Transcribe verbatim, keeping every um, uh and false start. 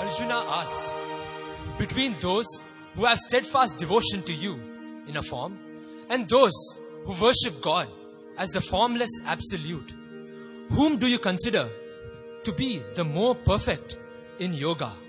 Arjuna asked, between those who have steadfast devotion to you in a form and those who worship God as the formless absolute, whom do you consider to be the more perfect in yoga?